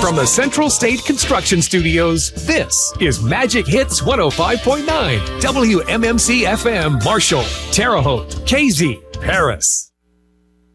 From the Central State Construction Studios, this is Magic Hits 105.9, WMMC FM, Marshall, Terre Haute, KZ, Paris.